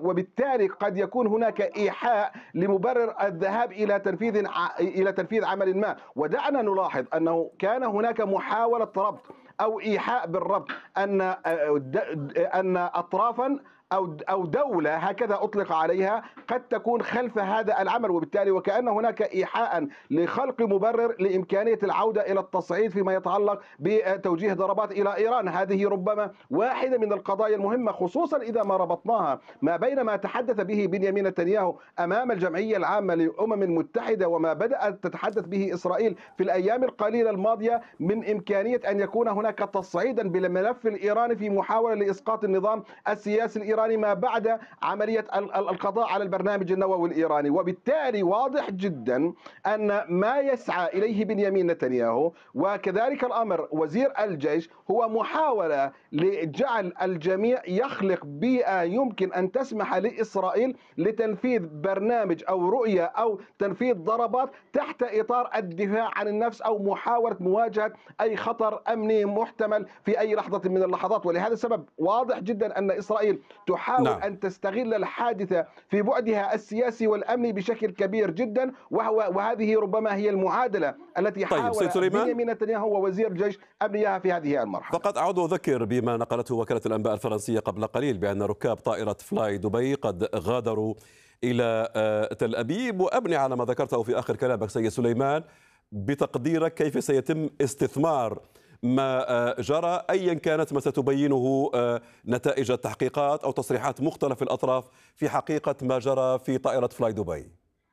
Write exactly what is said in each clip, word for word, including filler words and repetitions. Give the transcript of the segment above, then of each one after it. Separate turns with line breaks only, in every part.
وبالتالي قد يكون هناك إيحاء لمبرر الذهاب إلى تنفيذ إلى تنفيذ عمل ما. ودعنا نلاحظ أنه كان هناك محاولة ربط أو إيحاء بالربط أن أن أطرافا أو أو دولة هكذا أطلق عليها قد تكون خلف هذا العمل، وبالتالي وكأن هناك إيحاء لخلق مبرر لإمكانية العودة إلى التصعيد فيما يتعلق بتوجيه ضربات إلى إيران. هذه ربما واحدة من القضايا المهمة، خصوصا إذا ما ربطناها ما بين ما تحدث به بنيامين نتنياهو أمام الجمعية العامة للأمم المتحدة وما بدأت تتحدث به إسرائيل في الأيام القليلة الماضية من إمكانية أن يكون هناك تصعيدا بالملف الإيراني في محاولة لإسقاط النظام السياسي الإيراني ما بعد عملية القضاء على البرنامج النووي الإيراني. وبالتالي واضح جدا أن ما يسعى إليه بنيامين نتنياهو وكذلك الأمر وزير الجيش هو محاولة لجعل الجميع يخلق بيئة يمكن أن تسمح لإسرائيل لتنفيذ برنامج أو رؤية أو تنفيذ ضربات تحت إطار الدفاع عن النفس أو محاولة مواجهة أي خطر أمني محتمل في أي لحظة من اللحظات. ولهذا السبب واضح جدا أن إسرائيل تحاول نعم. أن تستغل الحادثة في بعدها السياسي والأمني بشكل كبير جدا، وهو وهذه ربما هي المعادلة التي
طيب
حاول بنيامين نتنياهو ووزير الجيش أن يبنيها في هذه المرحلة.
فقط أعود أذكر بما نقلته وكالة الأنباء الفرنسية قبل قليل بأن ركاب طائرة فلاي دبي قد غادروا إلى تل أبيب، وأبني على ما ذكرته في آخر كلامك سيد سليمان بتقديرك كيف سيتم استثمار ما جرى أيا كانت ما ستبينه نتائج التحقيقات أو تصريحات مختلف الأطراف في حقيقة ما جرى في طائرة فلاي دبي.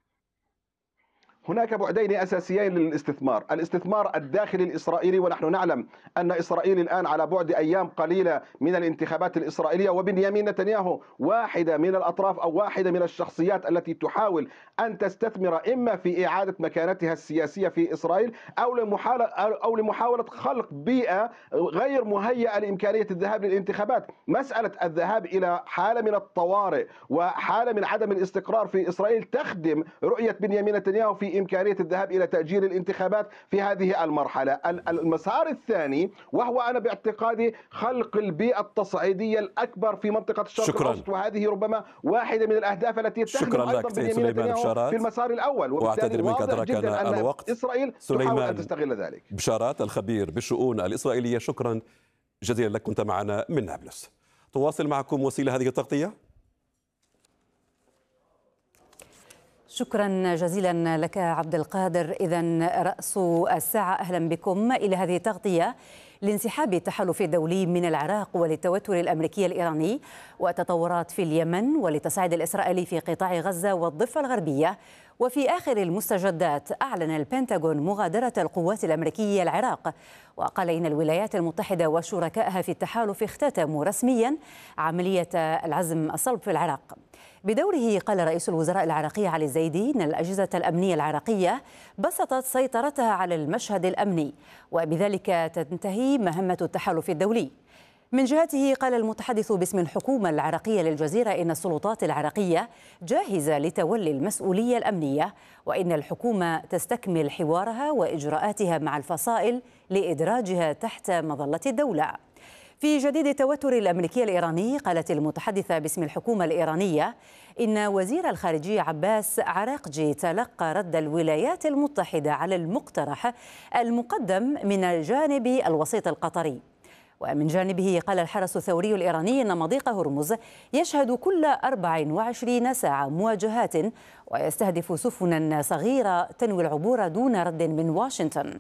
هناك بعدين أساسيين للاستثمار، الاستثمار الداخلي الإسرائيلي، ونحن نعلم أن إسرائيل الآن على بعد أيام قليلة من الانتخابات الإسرائيلية، وبنيامين نتنياهو واحدة من الأطراف أو واحدة من الشخصيات التي تحاول أن تستثمر إما في إعادة مكانتها السياسية في إسرائيل أو لمحاولة أو لمحاولة خلق بيئة غير مهيئة لإمكانية الذهاب للانتخابات. مسألة الذهاب إلى حالة من الطوارئ وحالة من عدم الاستقرار في إسرائيل تخدم رؤية بنيامين نتنياهو في إمكانية الذهاب إلى تأجيل الانتخابات في هذه المرحلة. المسار الثاني وهو أنا باعتقادي خلق البيئة التصعيدية الأكبر في منطقة الشرق الأوسط، وهذه ربما واحدة من الأهداف التي يتخذ أيضا بنيامين نتنياهو في المسار الأول،
وأعتذر منك أدركنا
أن
الوقت.
إسرائيل تحاول أن تستغل ذلك.
بشارات الخبير بالشؤون الإسرائيلية، شكرا جزيلا لك، كنت معنا من نابلس. تواصل معكم وسيلة هذه التغطية.
شكرا جزيلا لك عبد القادر. إذن رأس الساعة، أهلا بكم إلى هذه التغطية لانسحاب التحالف الدولي من العراق وللتوتر الأمريكي الإيراني وتطورات في اليمن وللتصعيد الإسرائيلي في قطاع غزة والضفة الغربية. وفي آخر المستجدات أعلن البنتاغون مغادرة القوات الأمريكية العراق، وقال إن الولايات المتحدة وشركائها في التحالف اختتموا رسميا عملية العزم الصلب في العراق. بدوره قال رئيس الوزراء العراقي علي الزيدي إن الأجهزة الأمنية العراقية بسطت سيطرتها على المشهد الأمني، وبذلك تنتهي مهمة التحالف الدولي. من جهته قال المتحدث باسم الحكومة العراقية للجزيرة إن السلطات العراقية جاهزة لتولي المسؤولية الأمنية، وإن الحكومة تستكمل حوارها وإجراءاتها مع الفصائل لإدراجها تحت مظلة الدولة. في جديد التوتر الأمريكي الإيراني قالت المتحدثة باسم الحكومة الإيرانية إن وزير الخارجية عباس عراقجي تلقى رد الولايات المتحدة على المقترح المقدم من الجانب الوسيط القطري. ومن جانبه قال الحرس الثوري الإيراني أن مضيق هرمز يشهد كل أربع وعشرين ساعة مواجهات ويستهدف سفنا صغيرة تنوي العبور دون رد من واشنطن.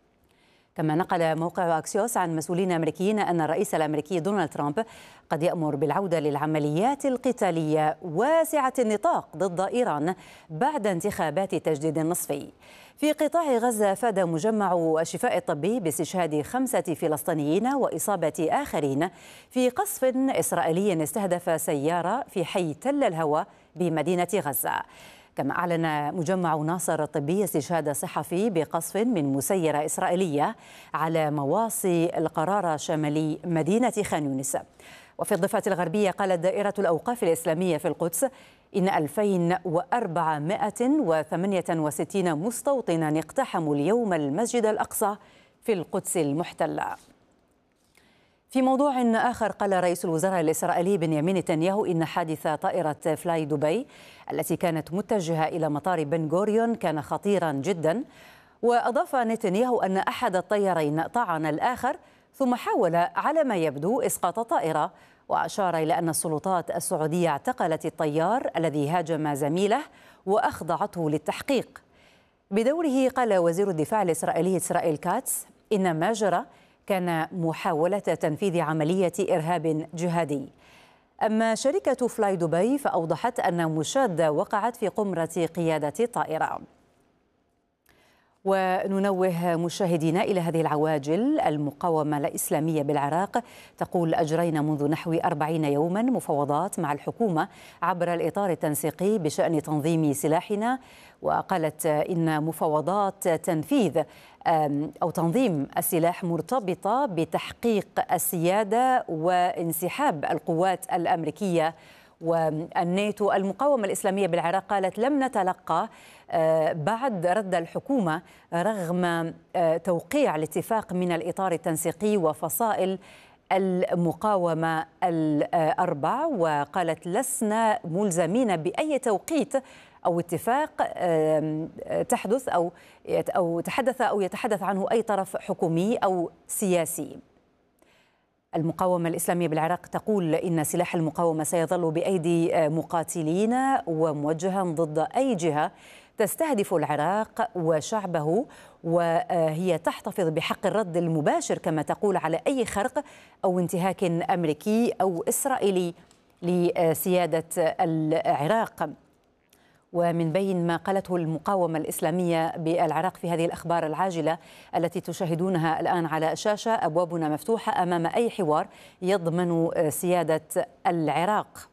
كما نقل موقع أكسيوس عن مسؤولين أمريكيين أن الرئيس الأمريكي دونالد ترامب قد يأمر بالعودة للعمليات القتالية واسعة النطاق ضد إيران بعد انتخابات التجديد النصفي. في قطاع غزة أفاد مجمع الشفاء الطبي باستشهاد خمسة فلسطينيين وإصابة آخرين في قصف إسرائيلي استهدف سيارة في حي تل الهوى بمدينة غزة. كما أعلن مجمع ناصر الطبي استشهاد صحفي بقصف من مسيرة إسرائيلية على مواصي القرارة شمالي مدينة خان يونس. وفي الضفة الغربية قالت دائرة الأوقاف الإسلامية في القدس إن ألفين وأربعمائة وثمانية وستين مستوطنا اقتحموا اليوم المسجد الأقصى في القدس المحتلة. في موضوع آخر، قال رئيس الوزراء الإسرائيلي بنيامين نتنياهو إن حادث طائرة فلاي دبي التي كانت متجهة إلى مطار بن غوريون كان خطيرا جدا. وأضاف نتنياهو أن أحد الطيارين طعن الآخر ثم حاول على ما يبدو إسقاط الطائرة، وأشار إلى أن السلطات السعودية اعتقلت الطيار الذي هاجم زميله وأخضعته للتحقيق. بدوره قال وزير الدفاع الإسرائيلي إسرائيل كاتس إن ما جرى كان محاولة تنفيذ عملية إرهاب جهادي. أما شركة فلاي دبي فأوضحت أن مشادة وقعت في قمرة قيادة الطائرة. وننوه مشاهدينا إلى هذه العواجل. المقاومة الإسلامية بالعراق تقول أجرينا منذ نحو أربعين يوما مفاوضات مع الحكومة عبر الإطار التنسيقي بشأن تنظيم سلاحنا، وقالت إن مفاوضات تنفيذ أو تنظيم السلاح مرتبطة بتحقيق السيادة وانسحاب القوات الأمريكية والناتو. المقاومة الإسلامية بالعراق قالت لم نتلقى بعد رد الحكومة رغم توقيع الاتفاق من الإطار التنسيقي وفصائل المقاومة الأربع، وقالت لسنا ملزمين بأي توقيت أو اتفاق تحدث أو أو تحدث أو يتحدث عنه أي طرف حكومي أو سياسي. المقاومة الإسلامية بالعراق تقول إن سلاح المقاومة سيظل بأيدي مقاتلين وموجها ضد أي جهة تستهدف العراق وشعبه، وهي تحتفظ بحق الرد المباشر كما تقول على أي خرق أو انتهاك أمريكي أو إسرائيلي لسيادة العراق. ومن بين ما قالته المقاومة الإسلامية بالعراق في هذه الأخبار العاجلة التي تشاهدونها الآن على الشاشة: أبوابنا مفتوحة أمام أي حوار يضمن سيادة العراق.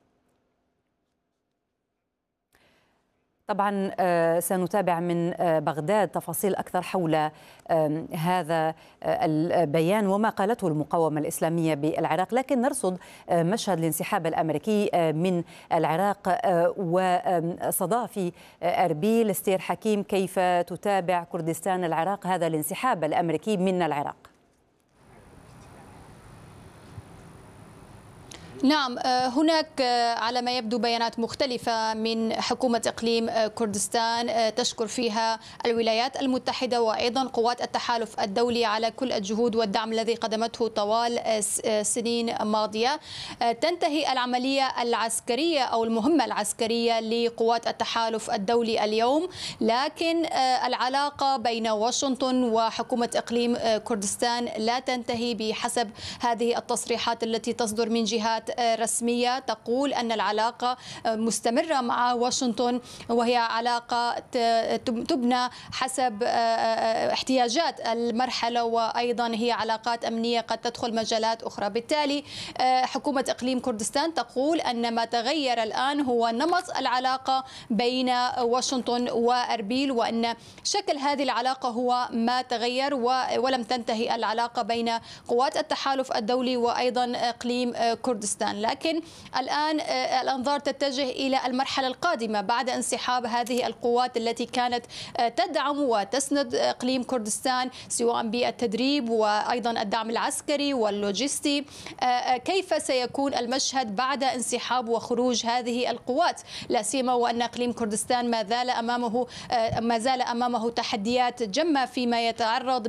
طبعا سنتابع من بغداد تفاصيل أكثر حول هذا البيان وما قالته المقاومة الإسلامية بالعراق، لكن نرصد مشهد الانسحاب الأمريكي من العراق وصدى في أربيل. استير حكيم، كيف تتابع كردستان العراق هذا الانسحاب الأمريكي من العراق؟
نعم، هناك على ما يبدو بيانات مختلفة من حكومة إقليم كردستان تشكر فيها الولايات المتحدة وأيضا قوات التحالف الدولي على كل الجهود والدعم الذي قدمته طوال سنين ماضية. تنتهي العملية العسكرية أو المهمة العسكرية لقوات التحالف الدولي اليوم، لكن العلاقة بين واشنطن وحكومة إقليم كردستان لا تنتهي بحسب هذه التصريحات التي تصدر من جهات رسمية تقول أن العلاقة مستمرة مع واشنطن، وهي علاقة تبنى حسب احتياجات المرحلة، وأيضا هي علاقات أمنية قد تدخل مجالات أخرى. بالتالي حكومة إقليم كردستان تقول أن ما تغير الآن هو نمط العلاقة بين واشنطن وأربيل، وأن شكل هذه العلاقة هو ما تغير، ولم تنتهي العلاقة بين قوات التحالف الدولي وأيضا إقليم كردستان. لكن الآن الأنظار تتجه إلى المرحلة القادمة بعد انسحاب هذه القوات التي كانت تدعم وتسند إقليم كردستان سواء بالتدريب وأيضا الدعم العسكري واللوجستي. كيف سيكون المشهد بعد انسحاب وخروج هذه القوات، لا سيما وأن إقليم كردستان ما زال أمامه ما زال أمامه تحديات جمة فيما يتعرض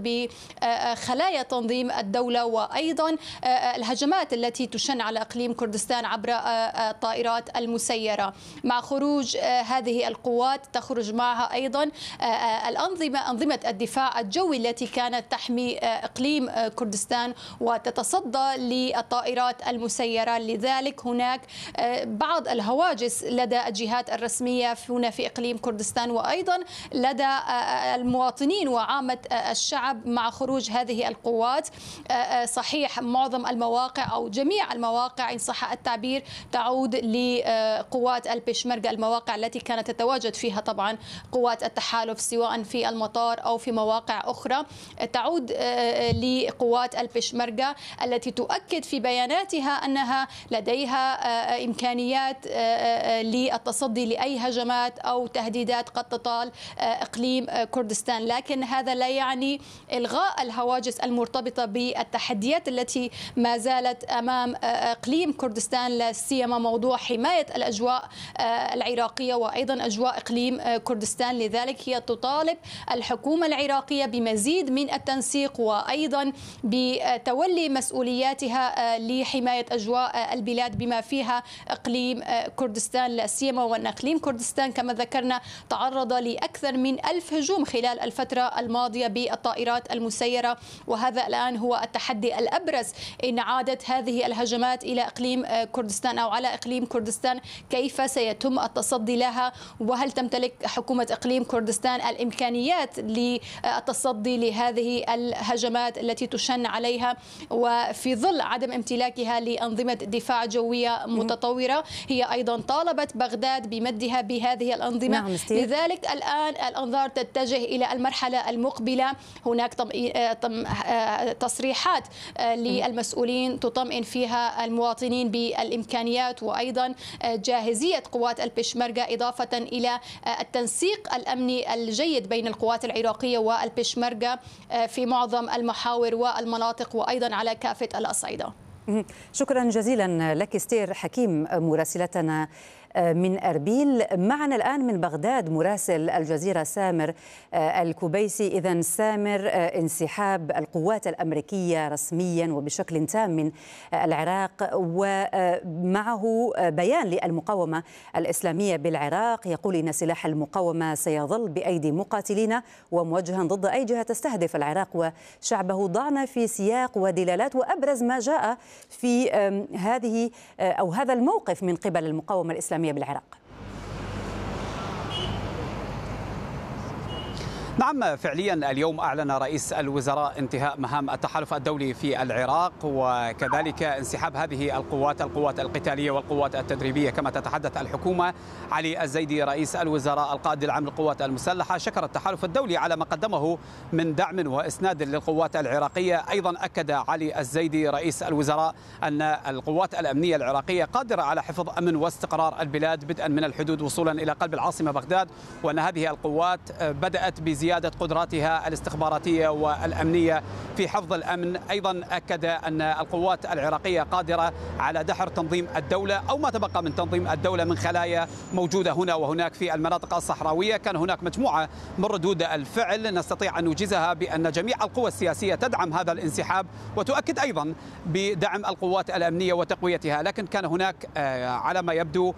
بخلايا تنظيم الدولة وأيضا الهجمات التي تشن على إقليم كردستان عبر الطائرات المسيرة. مع خروج هذه القوات تخرج معها أيضا الأنظمة أنظمة الدفاع الجوي التي كانت تحمي إقليم كردستان وتتصدى للطائرات المسيرة. لذلك هناك بعض الهواجس لدى الجهات الرسمية هنا في إقليم كردستان وأيضا لدى المواطنين وعامة الشعب مع خروج هذه القوات. صحيح معظم المواقع أو جميع المواقع مواقع إن صح التعبير تعود لقوات البشمركة، المواقع التي كانت تتواجد فيها طبعا قوات التحالف سواء في المطار أو في مواقع أخرى، تعود لقوات البشمركة التي تؤكد في بياناتها أنها لديها إمكانيات للتصدي لأي هجمات أو تهديدات قد تطال إقليم كردستان. لكن هذا لا يعني إلغاء الهواجس المرتبطة بالتحديات التي ما زالت أمام إقليم كردستان، لا سيما موضوع حماية الأجواء العراقية وأيضا أجواء إقليم كردستان. لذلك هي تطالب الحكومة العراقية بمزيد من التنسيق وأيضا بتولي مسؤولياتها لحماية أجواء البلاد بما فيها إقليم كردستان، لا سيما وأن إقليم كردستان كما ذكرنا تعرض لأكثر من ألف هجوم خلال الفترة الماضية بالطائرات المسيرة، وهذا الآن هو التحدي الأبرز إن عادت هذه الهجمات إلى إقليم كردستان أو على إقليم كردستان، كيف سيتم التصدي لها؟ وهل تمتلك حكومة إقليم كردستان الإمكانيات للتصدي لهذه الهجمات التي تشن عليها؟ وفي ظل عدم امتلاكها لأنظمة دفاع جوية متطورة، هي أيضا طالبت بغداد بمدها بهذه الأنظمة. نعم، لذلك الآن الأنظار تتجه إلى المرحلة المقبلة. هناك تصريحات للمسؤولين تطمئن فيها المواطنين بالإمكانيات وأيضا جاهزية قوات البشمركة، إضافة إلى التنسيق الأمني الجيد بين القوات العراقية والبشمركة في معظم المحاور والمناطق وأيضا على كافة الأصعدة.
شكرا جزيلا لك استير حكيم مراسلتنا من أربيل. معنا الآن من بغداد مراسل الجزيرة سامر الكبيسي. إذن سامر، انسحاب القوات الأمريكية رسميا وبشكل تام من العراق ومعه بيان للمقاومة الإسلامية بالعراق يقول إن سلاح المقاومة سيظل بأيدي مقاتلين وموجها ضد أي جهة تستهدف العراق وشعبه. ضعنا في سياق ودلالات وأبرز ما جاء في هذه أو هذا الموقف من قبل المقاومة الإسلامية بالعراق.
نعم، فعليا اليوم أعلن رئيس الوزراء انتهاء مهام التحالف الدولي في العراق وكذلك انسحاب هذه القوات القوات القتالية والقوات التدريبية كما تتحدث الحكومة. علي الزيدي رئيس الوزراء القائد العام للقوات المسلحة شكر التحالف الدولي على ما قدمه من دعم وإسناد للقوات العراقية. أيضا أكد علي الزيدي رئيس الوزراء أن القوات الأمنية العراقية قادرة على حفظ أمن واستقرار البلاد بدءا من الحدود وصولا إلى قلب العاصمة بغداد، وأن هذه القوات بدأت بزيادة زيادة قدراتها الاستخباراتية والأمنية في حفظ الأمن. أيضا أكد أن القوات العراقية قادرة على دحر تنظيم الدولة أو ما تبقى من تنظيم الدولة من خلايا موجودة هنا وهناك في المناطق الصحراوية. كان هناك مجموعة من ردود الفعل نستطيع أن نوجزها بأن جميع القوى السياسية تدعم هذا الانسحاب وتؤكد أيضا بدعم القوات الأمنية وتقويتها، لكن كان هناك على ما يبدو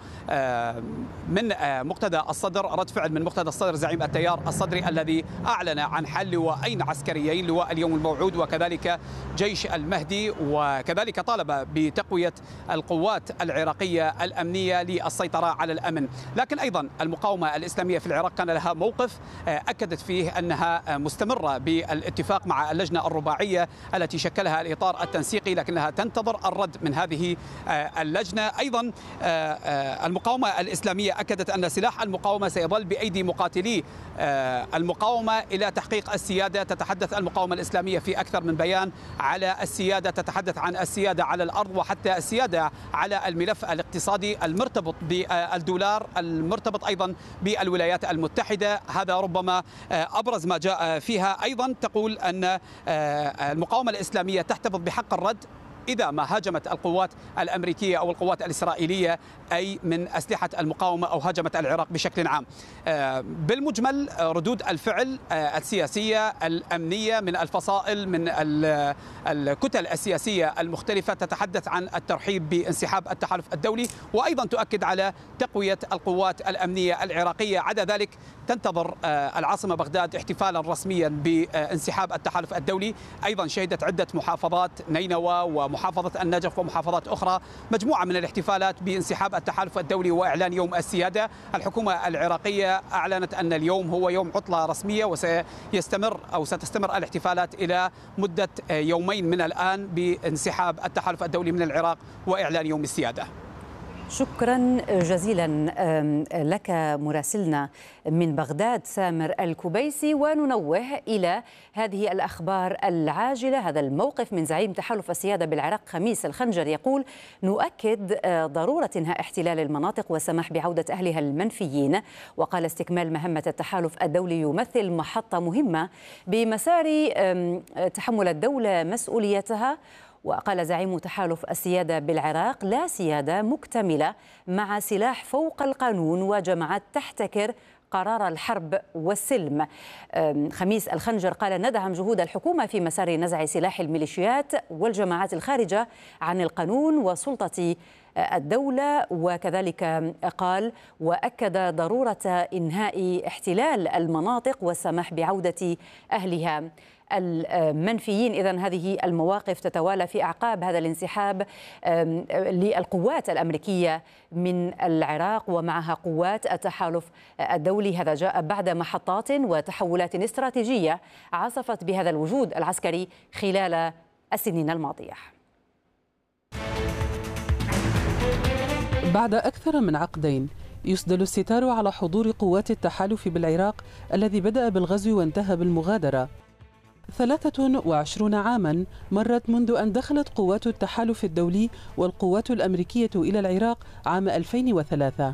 من مقتدى الصدر رد فعل من مقتدى الصدر زعيم التيار الصدري الذي أعلن عن حل لواءين عسكريين، لواء اليوم الموعود وكذلك جيش المهدي، وكذلك طالب بتقوية القوات العراقية الأمنية للسيطرة على الأمن. لكن أيضا المقاومة الإسلامية في العراق كان لها موقف أكدت فيه أنها مستمرة بالاتفاق مع اللجنة الرباعية التي شكلها الإطار التنسيقي، لكنها تنتظر الرد من هذه اللجنة. أيضا المقاومة الإسلامية أكدت أن سلاح المقاومة سيظل بأيدي مقاتلي المقاومة إلى تحقيق السيادة. تتحدث المقاومة الإسلامية في أكثر من بيان على السيادة، تتحدث عن السيادة على الأرض وحتى السيادة على الملف الاقتصادي المرتبط بالدولار، المرتبط أيضا بالولايات المتحدة. هذا ربما أبرز ما جاء فيها. أيضا تقول أن المقاومة الإسلامية تحتفظ بحق الرد إذا ما هاجمت القوات الأمريكية أو القوات الإسرائيلية أي من أسلحة المقاومة أو هاجمت العراق بشكل عام. بالمجمل ردود الفعل السياسية الأمنية من الفصائل من الكتل السياسية المختلفة تتحدث عن الترحيب بانسحاب التحالف الدولي، وأيضا تؤكد على تقوية القوات الأمنية العراقية. عدا ذلك تنتظر العاصمة بغداد احتفالا رسميا بانسحاب التحالف الدولي. أيضا شهدت عدة محافظات نينوى ومحافظة النجف ومحافظات أخرى مجموعة من الاحتفالات بانسحاب التحالف الدولي وإعلان يوم السيادة. الحكومة العراقية أعلنت أن اليوم هو يوم عطلة رسمية وسيستمر أو ستستمر الاحتفالات إلى مدة يومين من الآن بانسحاب التحالف الدولي من العراق وإعلان يوم السيادة.
شكرا جزيلا لك مراسلنا من بغداد سامر الكبيسي. وننوه إلى هذه الأخبار العاجلة. هذا الموقف من زعيم تحالف السيادة بالعراق خميس الخنجر يقول: نؤكد ضرورة انهاء احتلال المناطق والسماح بعودة أهلها المنفيين. وقال: استكمال مهمة التحالف الدولي يمثل محطة مهمة بمسار تحمل الدولة مسؤوليتها. وقال زعيم تحالف السيادة بالعراق: لا سيادة مكتملة مع سلاح فوق القانون وجماعات تحتكر قرار الحرب والسلم. خميس الخنجر قال: ندعم جهود الحكومة في مسار نزع سلاح الميليشيات والجماعات الخارجة عن القانون وسلطة الدولة. وكذلك قال وأكد ضرورة إنهاء احتلال المناطق والسماح بعودة أهلها المنفيين. إذن هذه المواقف تتوالى في أعقاب هذا الانسحاب للقوات الأمريكية من العراق ومعها قوات التحالف الدولي. هذا جاء بعد محطات وتحولات استراتيجية عصفت بهذا الوجود العسكري خلال السنين الماضية.
بعد أكثر من عقدين يسدل الستار على حضور قوات التحالف بالعراق الذي بدأ بالغزو وانتهى بالمغادرة. ثلاثة وعشرون عاما مرت منذ أن دخلت قوات التحالف الدولي والقوات الأمريكية إلى العراق عام ألفين وثلاثة.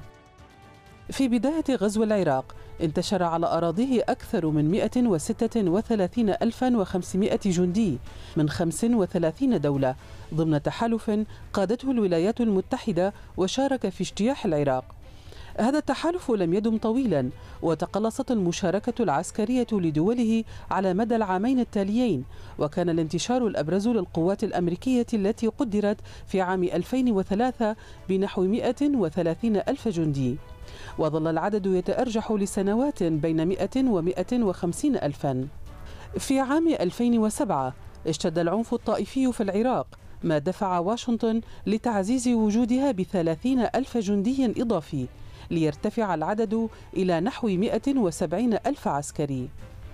في بداية غزو العراق انتشر على أراضيه أكثر من مئة وستة وثلاثين ألفا وخمسمئة جندي من خمس وثلاثين دولة ضمن تحالف قادته الولايات المتحدة وشارك في اجتياح العراق. هذا التحالف لم يدم طويلا وتقلصت المشاركة العسكرية لدوله على مدى العامين التاليين، وكان الانتشار الأبرز للقوات الأمريكية التي قدرت في عام ألفين وثلاثة بنحو مئة وثلاثين ألف جندي، وظل العدد يتأرجح لسنوات بين مئة ومئة وخمسين ألفا. في عام ألفين وسبعة اشتد العنف الطائفي في العراق ما دفع واشنطن لتعزيز وجودها بثلاثين ألف جندي إضافي ليرتفع العدد إلى نحو مئة وسبعين ألف عسكري.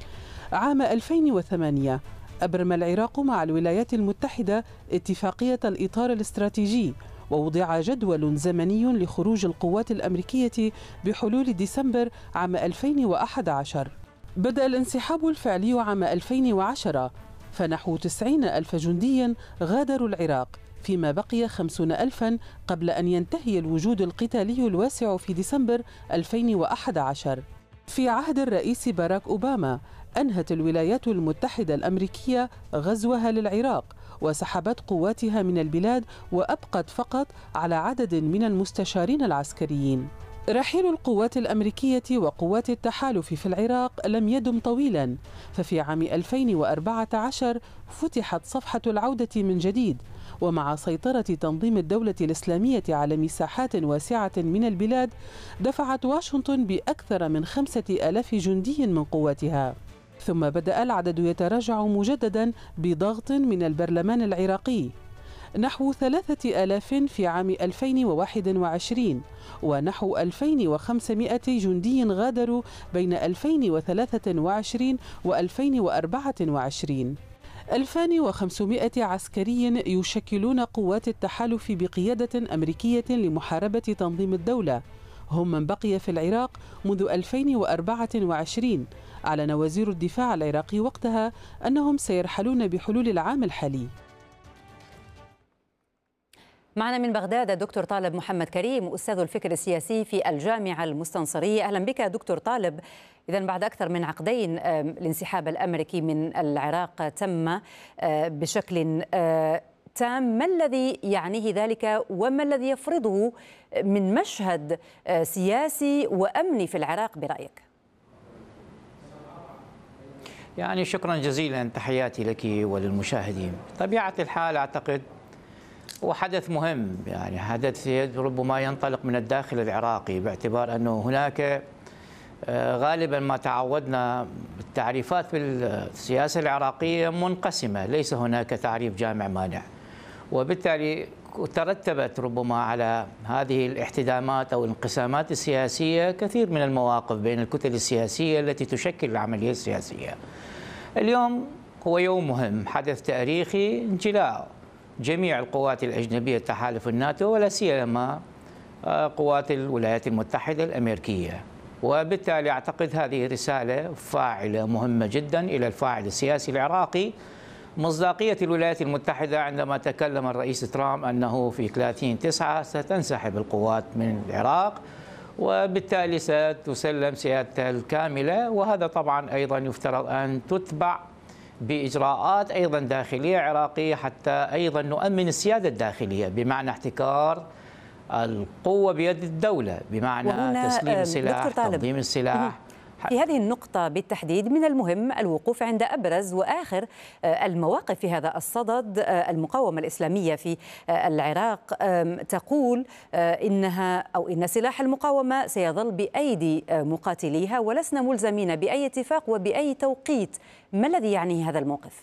عام ألفين وثمانية أبرم العراق مع الولايات المتحدة اتفاقية الإطار الاستراتيجي، ووضع جدول زمني لخروج القوات الأمريكية بحلول ديسمبر عام ألفين وأحد عشر. بدأ الانسحاب الفعلي عام ألفين وعشرة، فنحو تسعين ألف جندي غادروا العراق، فيما بقي خمسين ألفا قبل أن ينتهي الوجود القتالي الواسع في ديسمبر ألفين وأحد عشر. في عهد الرئيس باراك أوباما أنهت الولايات المتحدة الأمريكية غزوها للعراق وسحبت قواتها من البلاد وأبقت فقط على عدد من المستشارين العسكريين. رحيل القوات الأمريكية وقوات التحالف في العراق لم يدم طويلا، ففي عام ألفين وأربعة عشر فتحت صفحة العودة من جديد، ومع سيطرة تنظيم الدولة الإسلامية على مساحات واسعة من البلاد دفعت واشنطن بأكثر من خمسة آلاف جندي من قواتها. ثم بدأ العدد يتراجع مجددا بضغط من البرلمان العراقي، نحو ثلاثة آلاف في عام ألفين وواحد وعشرين، ونحو ألفين وخمسمئة جندي غادروا بين ألفين وثلاثة وعشرين وألفين وأربعة وعشرين. ألفان وخمسمئة عسكري يشكلون قوات التحالف بقيادة أمريكية لمحاربة تنظيم الدولة، هم من بقي في العراق منذ ألفين وأربعة وعشرين. أعلن وزير الدفاع العراقي وقتها أنهم سيرحلون بحلول العام الحالي.
معنا من بغداد الدكتور طالب محمد كريم، أستاذ الفكر السياسي في الجامعة المستنصرية. أهلا بك دكتور طالب. إذن بعد أكثر من عقدين الانسحاب الأمريكي من العراق تم بشكل تام، ما الذي يعنيه ذلك وما الذي يفرضه من مشهد سياسي وأمني في العراق برأيك؟
يعني شكرا جزيلا، تحياتي لك وللمشاهدين. طبيعة الحال أعتقد هو حدث مهم، يعني حدث ربما ينطلق من الداخل العراقي، باعتبار أنه هناك غالبا ما تعودنا التعريفات في السياسة العراقية منقسمة، ليس هناك تعريف جامع مانع. وبالتالي ترتبت ربما على هذه الاحتدامات أو الانقسامات السياسية كثير من المواقف بين الكتل السياسية التي تشكل العملية السياسية. اليوم هو يوم مهم، حدث تاريخي، انجلاء جميع القوات الأجنبية تحالف الناتو ولا سيما قوات الولايات المتحدة الأمريكية، وبالتالي أعتقد هذه رسالة فاعلة مهمة جدا إلى الفاعل السياسي العراقي. مصداقية الولايات المتحدة عندما تكلم الرئيس ترامب أنه في ثلاثين تسعة ستنسحب القوات من العراق وبالتالي ستسلم سيادتها الكاملة، وهذا طبعا أيضا يفترض أن تتبع بإجراءات أيضا داخلية عراقية حتى أيضا نؤمن السيادة الداخلية، بمعنى احتكار القوة بيد الدولة، بمعنى تسليم السلاح، تنظيم السلاح.
في هذه النقطة بالتحديد من المهم الوقوف عند أبرز وآخر المواقف في هذا الصدد. المقاومة الإسلامية في العراق تقول إنها أو إن سلاح المقاومة سيظل بأيدي مقاتليها ولسنا ملزمين بأي اتفاق وبأي توقيت. ما الذي يعني هذا الموقف؟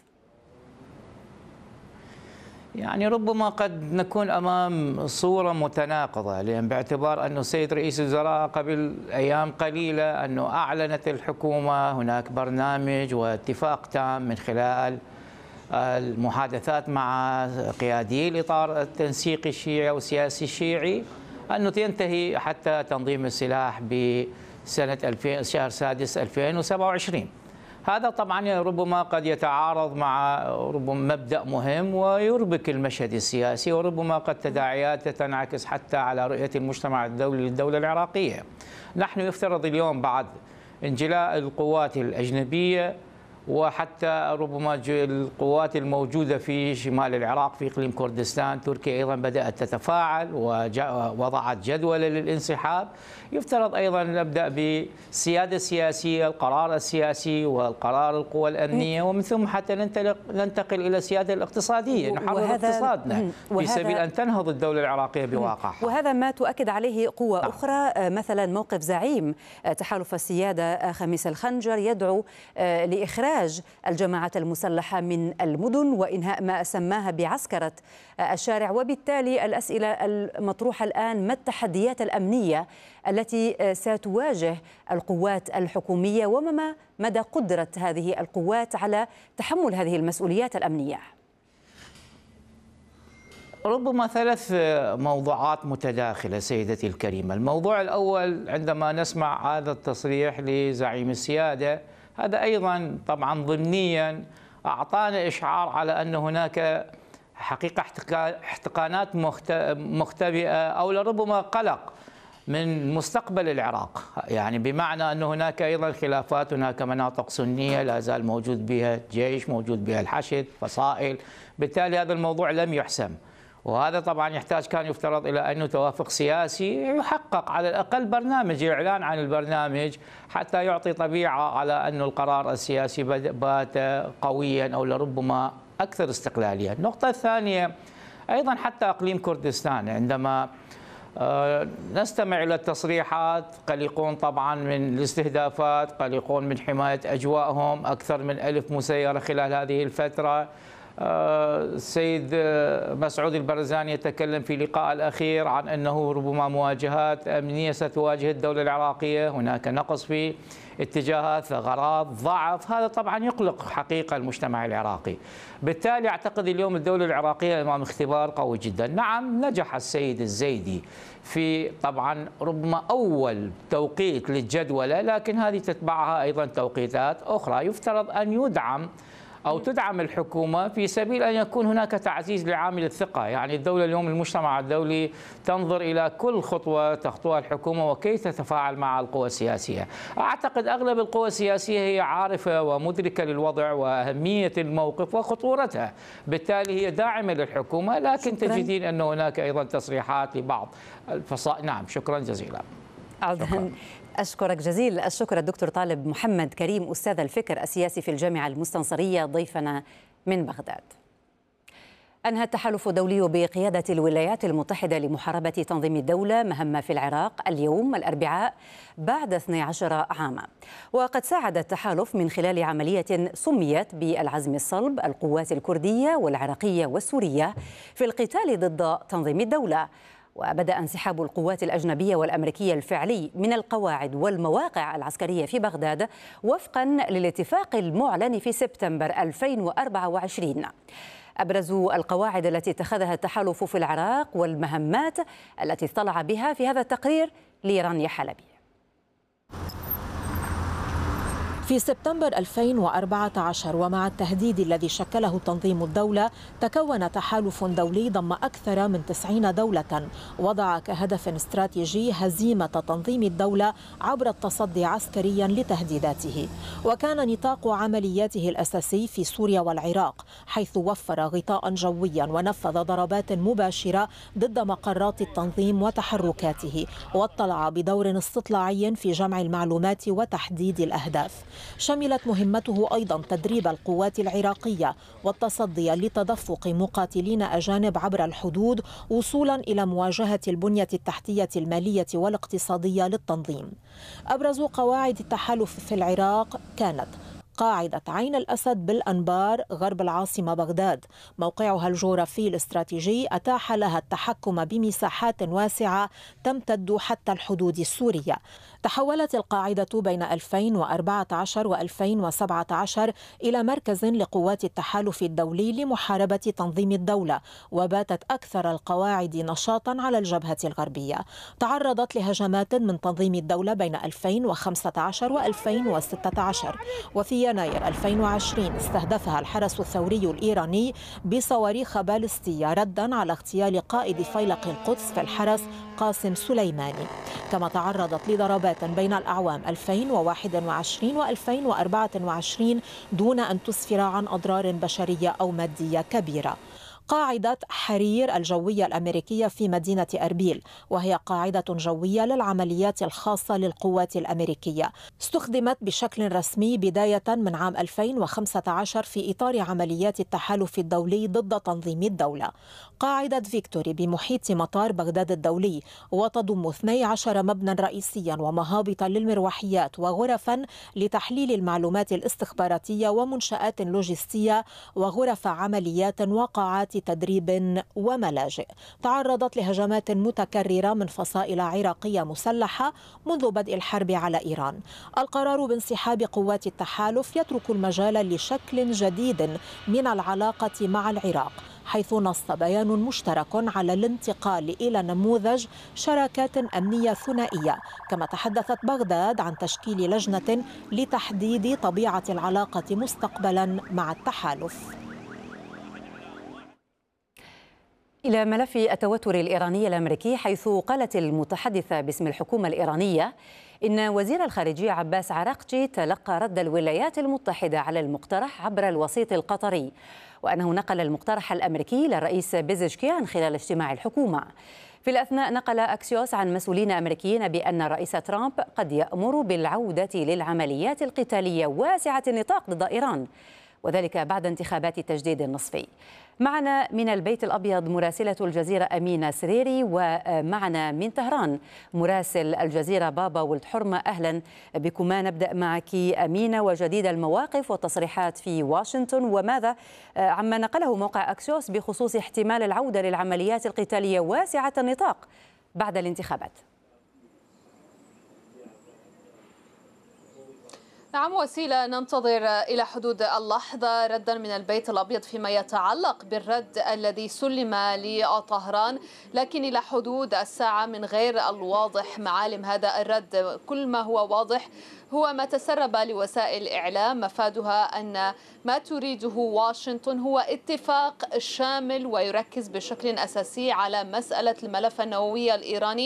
يعني ربما قد نكون أمام صورة متناقضة، لأن باعتبار أن السيد رئيس الوزراء قبل أيام قليلة أنه أعلنت الحكومة هناك برنامج واتفاق تام من خلال المحادثات مع قيادي الإطار التنسيقي الشيعي والسياسي الشيعي أنه ينتهي حتى تنظيم السلاح بسنة ألفين شهر سادس ألفين وسبعة وعشرين. هذا طبعا ربما قد يتعارض مع ربما مبدأ مهم ويربك المشهد السياسي، وربما قد تداعياته تنعكس حتى على رؤية المجتمع الدولي للدولة العراقية. نحن يفترض اليوم بعد انجلاء القوات الأجنبية وحتى ربما القوات الموجودة في شمال العراق في إقليم كردستان، تركيا أيضا بدأت تتفاعل ووضعت جدولة للانسحاب. يفترض أيضا نبدأ بالسيادة السياسية، القرار السياسي والقرار القوى الأمنية، ومن ثم حتى ننتقل إلى السيادة الاقتصادية، نحول اقتصادنا في سبيل أن تنهض الدولة العراقية بواقعها.
وهذا ما تؤكد عليه قوة نعم. أخرى، مثلا موقف زعيم تحالف السيادة خميس الخنجر يدعو لإخراج الجماعات المسلحة من المدن وإنهاء ما سماها بعسكرة الشارع. وبالتالي الأسئلة المطروحة الآن: ما التحديات الأمنية التي ستواجه القوات الحكومية وما مدى قدرة هذه القوات على تحمل هذه المسؤوليات الأمنية؟
ربما ثلاث موضوعات متداخلة سيدتي الكريمة. الموضوع الأول عندما نسمع هذا التصريح لزعيم السيادة، هذا أيضا طبعا ضمنيا أعطانا إشعار على أن هناك حقيقة احتقانات مختبئة أو لربما قلق من مستقبل العراق، يعني بمعنى أن هناك أيضا خلافات، هناك مناطق سنية لا زال موجود بها جيش، موجود بها الحشد، فصائل، بالتالي هذا الموضوع لم يحسم، وهذا طبعا يحتاج كان يفترض إلى أنه توافق سياسي يحقق على الأقل برنامج، الإعلان عن البرنامج حتى يعطي طبيعة على أن القرار السياسي بات قويا أو لربما أكثر استقلالية. النقطة الثانية أيضا حتى أقليم كردستان، عندما نستمع إلى التصريحات قلقون طبعا من الاستهدافات، قلقون من حماية أجوائهم، أكثر من ألف مسيرة خلال هذه الفترة. السيد مسعود البرزاني يتكلم في لقاء الأخير عن أنه ربما مواجهات أمنية ستواجه الدولة العراقية، هناك نقص في اتجاهات، ثغرات، ضعف، هذا طبعا يقلق حقيقة المجتمع العراقي. بالتالي أعتقد اليوم الدولة العراقية أمام اختبار قوي جدا. نعم نجح السيد الزيدي في طبعا ربما أول توقيت للجدولة، لكن هذه تتبعها أيضا توقيتات أخرى. يفترض أن يدعم أو تدعم الحكومة في سبيل أن يكون هناك تعزيز لعامل الثقة. يعني الدولة اليوم المجتمع الدولي تنظر إلى كل خطوة تخطوها الحكومة وكيف تتفاعل مع القوى السياسية. أعتقد أغلب القوى السياسية هي عارفة ومدركة للوضع وأهمية الموقف وخطورتها، بالتالي هي داعمة للحكومة، لكن تجدين أن هناك أيضا تصريحات لبعض الفصائل. نعم شكرا جزيلا.
شكرا. أشكرك جزيل الشكر الدكتور طالب محمد كريم، أستاذ الفكر السياسي في الجامعة المستنصرية، ضيفنا من بغداد. أنهى التحالف الدولي بقيادة الولايات المتحدة لمحاربة تنظيم الدولة مهمة في العراق اليوم الأربعاء بعد اثني عشر عاما. وقد ساعد التحالف من خلال عملية سميت بالعزم الصلب القوات الكردية والعراقية والسورية في القتال ضد تنظيم الدولة. وبدأ انسحاب القوات الأجنبية والأمريكية الفعلي من القواعد والمواقع العسكرية في بغداد وفقا للاتفاق المعلن في سبتمبر ألفين وأربعة وعشرين. أبرز القواعد التي اتخذها التحالف في العراق والمهمات التي اطلع بها في هذا التقرير لرانيا حلبي.
في سبتمبر ألفين وأربعة عشر ومع التهديد الذي شكله تنظيم الدولة تكون تحالف دولي ضم أكثر من تسعين دولة وضع كهدف استراتيجي هزيمة تنظيم الدولة عبر التصدي عسكريا لتهديداته. وكان نطاق عملياته الأساسي في سوريا والعراق حيث وفر غطاء جويا ونفذ ضربات مباشرة ضد مقرات التنظيم وتحركاته واطلع بدور استطلاعي في جمع المعلومات وتحديد الأهداف. شملت مهمته أيضا تدريب القوات العراقية والتصدي لتدفق مقاتلين أجانب عبر الحدود وصولا إلى مواجهة البنية التحتية المالية والاقتصادية للتنظيم. أبرز قواعد التحالف في العراق كانت قاعدة عين الأسد بالأنبار غرب العاصمة بغداد. موقعها الجغرافي الاستراتيجي أتاح لها التحكم بمساحات واسعة تمتد حتى الحدود السورية. تحولت القاعدة بين ألفين وأربعة عشر وألفين وسبعة عشر إلى مركز لقوات التحالف الدولي لمحاربة تنظيم الدولة وباتت أكثر القواعد نشاطا على الجبهة الغربية. تعرضت لهجمات من تنظيم الدولة بين ألفين وخمسة عشر وألفين وستة عشر وفي يناير ألفين وعشرين استهدفها الحرس الثوري الإيراني بصواريخ باليستية ردا على اغتيال قائد فيلق القدس في الحرس قاسم سليماني. كما تعرضت لضربات بين الأعوام ألفين وواحد وعشرين وألفين وأربعة وعشرين دون أن تسفر عن أضرار بشرية أو مادية كبيرة. قاعدة حرير الجوية الأمريكية في مدينة أربيل وهي قاعدة جوية للعمليات الخاصة للقوات الأمريكية استخدمت بشكل رسمي بداية من عام ألفين وخمسة عشر في إطار عمليات التحالف الدولي ضد تنظيم الدولة. قاعدة فيكتوري بمحيط مطار بغداد الدولي وتضم اثني عشر مبنى رئيسيا ومهابطا للمروحيات وغرفا لتحليل المعلومات الاستخباراتية ومنشآت لوجستية وغرف عمليات وقاعات تدريب وملاجئ. تعرضت لهجمات متكررة من فصائل عراقية مسلحة منذ بدء الحرب على إيران. القرار بانسحاب قوات التحالف يترك المجال لشكل جديد من العلاقة مع العراق حيث نص بيان مشترك على الانتقال إلى نموذج شراكات أمنية ثنائية. كما تحدثت بغداد عن تشكيل لجنة لتحديد طبيعة العلاقة مستقبلا مع التحالف.
إلى ملف التوتر الإيراني الأمريكي حيث قالت المتحدثة باسم الحكومة الإيرانية إن وزير الخارجية عباس عراقجي تلقى رد الولايات المتحدة على المقترح عبر الوسيط القطري وأنه نقل المقترح الأمريكي للرئيس بيزشكيان خلال اجتماع الحكومة. في الأثناء نقل أكسيوس عن مسؤولين أمريكيين بأن الرئيس ترامب قد يأمر بالعودة للعمليات القتالية واسعة النطاق ضد إيران وذلك بعد انتخابات التجديد النصفي. معنا من البيت الأبيض مراسلة الجزيرة أمينة سريري ومعنا من طهران مراسل الجزيرة بابا ولد حرمة. أهلا بكما. نبدأ معك أمينة وجديد المواقف والتصريحات في واشنطن وماذا عما نقله موقع أكسيوس بخصوص احتمال العودة للعمليات القتالية واسعة النطاق بعد الانتخابات.
نعم وسيلة، ننتظر إلى حدود اللحظة ردا من البيت الأبيض فيما يتعلق بالرد الذي سلم لطهران، لكن إلى حدود الساعة من غير الواضح معالم هذا الرد. كل ما هو واضح هو ما تسرب لوسائل الإعلام مفادها أن ما تريده واشنطن هو اتفاق شامل ويركز بشكل أساسي على مسألة الملف النووي الإيراني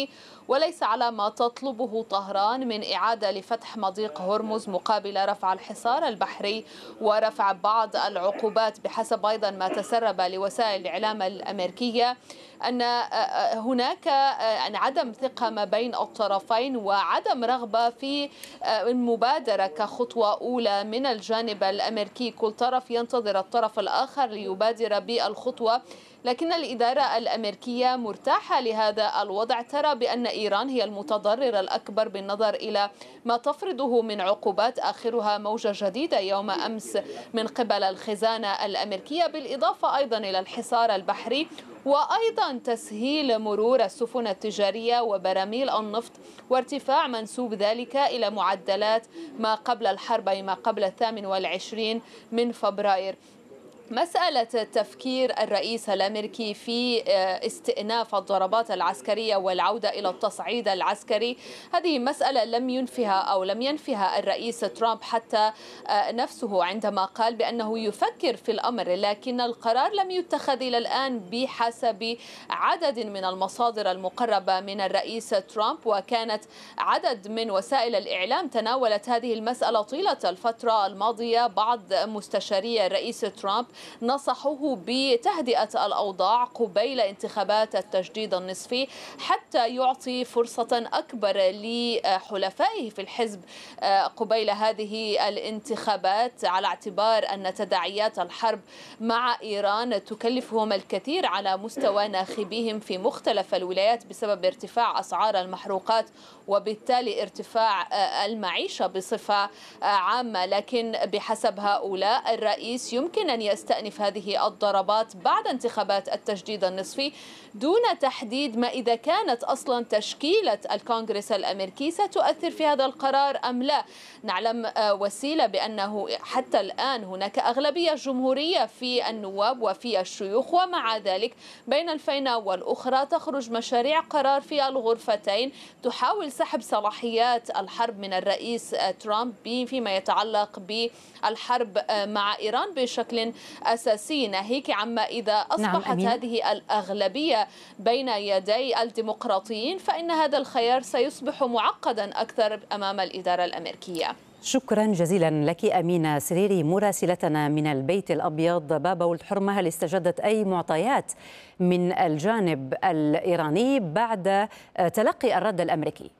وليس على ما تطلبه طهران من إعادة لفتح مضيق هرمز مقابل رفع الحصار البحري ورفع بعض العقوبات، بحسب أيضا ما تسرب لوسائل الإعلام الأمريكية أن هناك عدم ثقة ما بين الطرفين وعدم رغبة في المبادرة كخطوة أولى من الجانب الأمريكي. كل طرف ينتظر الطرف الآخر ليبادر بالخطوة، لكن الإدارة الأمريكية مرتاحة لهذا الوضع، ترى بأن إيران هي المتضرر الأكبر بالنظر إلى ما تفرضه من عقوبات، آخرها موجة جديدة يوم أمس من قبل الخزانة الأمريكية، بالإضافة أيضا إلى الحصار البحري وأيضا تسهيل مرور السفن التجارية وبراميل النفط وارتفاع منسوب ذلك إلى معدلات ما قبل الحرب، أي ما قبل الثامن والعشرين من فبراير. مسألة تفكير الرئيس الأمريكي في استئناف الضربات العسكرية والعودة إلى التصعيد العسكري، هذه مسألة لم ينفها أو لم ينفها الرئيس ترامب حتى نفسه عندما قال بأنه يفكر في الأمر، لكن القرار لم يتخذ إلى الآن بحسب عدد من المصادر المقربة من الرئيس ترامب. وكانت عدد من وسائل الإعلام تناولت هذه المسألة طيلة الفترة الماضية. بعض مستشاري الرئيس ترامب نصحوه بتهدئة الأوضاع قبيل انتخابات التجديد النصفي حتى يعطي فرصة أكبر لحلفائه في الحزب قبيل هذه الانتخابات، على اعتبار أن تداعيات الحرب مع إيران تكلفهم الكثير على مستوى ناخبيهم في مختلف الولايات بسبب ارتفاع أسعار المحروقات وبالتالي ارتفاع المعيشة بصفة عامة. لكن بحسب هؤلاء الرئيس يمكن أن يستأنف هذه الضربات بعد انتخابات التجديد النصفي دون تحديد ما إذا كانت أصلا تشكيلة الكونغرس الأمريكي ستؤثر في هذا القرار أم لا. نعلم وسيلة بأنه حتى الآن هناك أغلبية جمهورية في النواب وفي الشيوخ، ومع ذلك بين الفينة والأخرى تخرج مشاريع قرار في الغرفتين تحاول سحب صلاحيات الحرب من الرئيس ترامب فيما يتعلق بالحرب مع إيران بشكل أساسي، ناهيك عما إذا أصبحت نعم هذه الأغلبية بين يدي الديمقراطيين فإن هذا الخيار سيصبح معقدا أكثر أمام الإدارة الأمريكية.
شكرا جزيلا لك أمينة سريري مراسلتنا من البيت الأبيض. بابا ولد حرمة، هل استجدت أي معطيات من الجانب الإيراني بعد تلقي الرد الأمريكي؟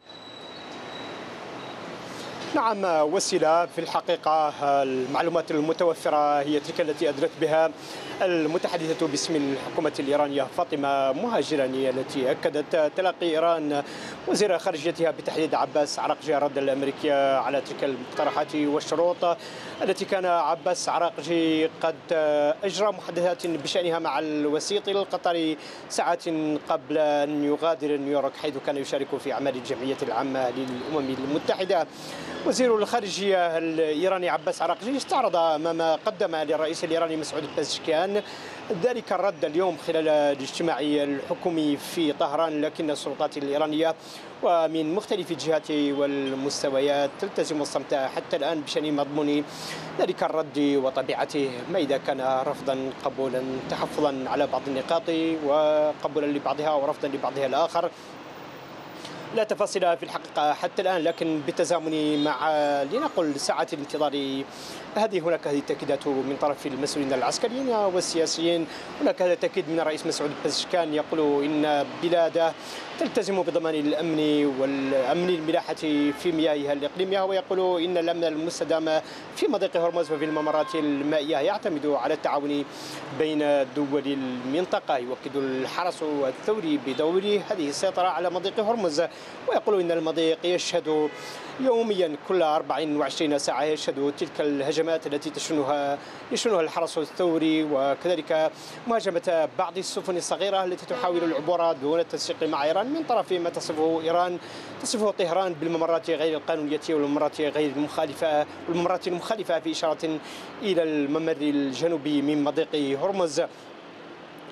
نعم وسيلة، في الحقيقة المعلومات المتوفرة هي تلك التي أدلت بها المتحدثة باسم الحكومة الإيرانية فاطمة مهاجراني، التي أكدت تلقي إيران وزير خارجيتها بتحديد عباس عراقجي الرد الأمريكي على تلك المقترحات والشروط التي كان عباس عراقجي قد أجرى محادثات بشأنها مع الوسيط القطري ساعات قبل أن يغادر نيويورك، حيث كان يشارك في أعمال الجمعية العامة للأمم المتحدة. وزير الخارجية الإيراني عباس عراقجي استعرض أمام قدم للرئيس الإيراني مسعود بزشكيان ذلك الرد اليوم خلال الاجتماع الحكومي في طهران، لكن السلطات الإيرانية ومن مختلف الجهات والمستويات تلتزم الصمت حتى الآن بشأن مضمون ذلك الرد وطبيعته، ما إذا كان رفضا قبولا تحفظا على بعض النقاط وقبولا لبعضها ورفضا لبعضها الآخر. لا تفاصيل في الحقيقة حتى الآن، لكن بالتزامن مع لنقل ساعات الانتظار هذه هناك هذه التأكيدات من طرف المسؤولين العسكريين والسياسيين. هناك هذا التأكيد من الرئيس مسعود بزشكيان يقول إن بلاده تلتزم بضمان الأمن والأمن الملاحة في مياهها الإقليمية، ويقول إن الأمن المستدام في مضيق هرمز وفي الممرات المائية يعتمد على التعاون بين دول المنطقة. يؤكد الحرس الثوري بدوره هذه السيطرة على مضيق هرمز، ويقول إن المضيق يشهد يوميا كل أربع وعشرين ساعة يشهد تلك الهجمات التي تشنها يشنها الحرس الثوري، وكذلك مهاجمة بعض السفن الصغيرة التي تحاول العبور دون التنسيق مع إيران من طرف ما تصفه إيران تصفه طهران بالممرات غير القانونية والممرات غير المخالفة والممرات المخالفة في إشارة إلى الممر الجنوبي من مضيق هرمز.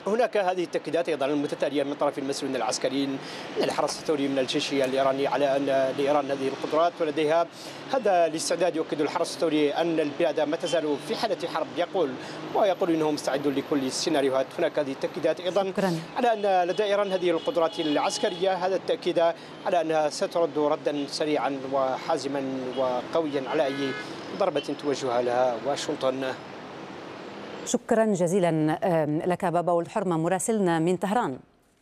هناك هذه التأكيدات أيضا المتتالية من طرف المسؤولين العسكريين الحرس الثوري من الجيش الإيراني على أن لإيران هذه القدرات ولديها هذا الاستعداد. يؤكد الحرس الثوري أن البلاد ما تزال في حالة حرب، يقول ويقول أنهم مستعدون لكل السيناريوهات. هناك هذه التأكيدات أيضا شكرا. على أن لدى إيران هذه القدرات العسكرية، هذا التأكيد على أنها سترد ردا سريعا وحازما وقويا على أي ضربة توجهها لها واشنطن.
شكرا جزيلا لك بابا والحرمة مراسلنا من طهران.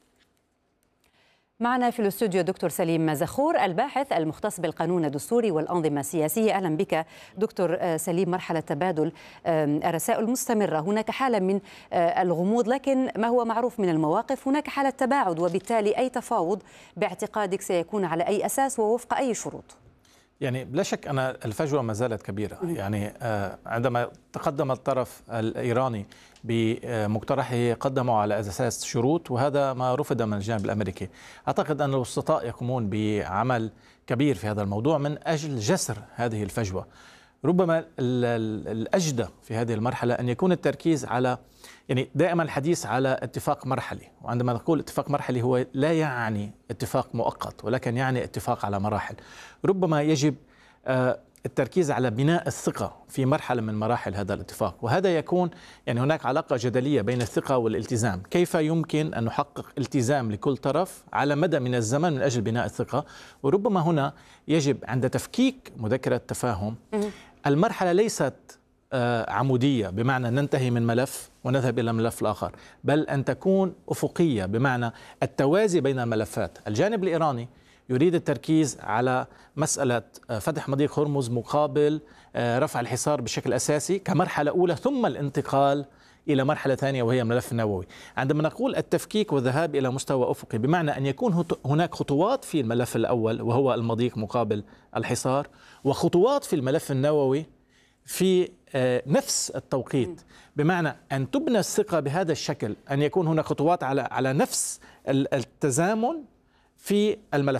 معنا في الاستوديو دكتور سليم زخور الباحث المختص بالقانون الدستوري والأنظمة السياسية. أهلا بك دكتور سليم. مرحلة تبادل الرسائل مستمرة، هناك حالة من الغموض، لكن ما هو معروف من المواقف هناك حالة تباعد، وبالتالي أي تفاوض باعتقادك سيكون على أي أساس ووفق أي شروط؟
يعني بلا شك أن الفجوة ما زالت كبيرة. يعني عندما تقدم الطرف الإيراني بمقترحه قدموا على أساس شروط، وهذا ما رفض من الجانب الأمريكي. أعتقد أن الوسطاء يقومون بعمل كبير في هذا الموضوع من أجل جسر هذه الفجوة. ربما الأجدى في هذه المرحلة أن يكون التركيز على، يعني دائما الحديث على اتفاق مرحلي، وعندما نقول اتفاق مرحلي هو لا يعني اتفاق مؤقت، ولكن يعني اتفاق على مراحل. ربما يجب التركيز على بناء الثقة في مرحلة من مراحل هذا الاتفاق، وهذا يكون يعني هناك علاقة جدلية بين الثقة والالتزام. كيف يمكن أن نحقق التزام لكل طرف على مدى من الزمن من أجل بناء الثقة؟ وربما هنا يجب عند تفكيك مذكرة التفاهم المرحلة ليست عمودية بمعنى ننتهي من ملف ونذهب إلى ملف الآخر، بل أن تكون أفقية بمعنى التوازي بين الملفات. الجانب الإيراني يريد التركيز على مسألة فتح مضيق هرمز مقابل رفع الحصار بشكل أساسي كمرحلة أولى، ثم الانتقال إلى مرحلة ثانية وهي الملف النووي. عندما نقول التفكيك والذهاب إلى مستوى أفقي بمعنى أن يكون هناك خطوات في الملف الأول وهو المضيق مقابل الحصار، وخطوات في الملف النووي في نفس التوقيت، بمعنى أن تبنى الثقة بهذا الشكل، أن يكون هناك خطوات على على نفس التزامن في الملف.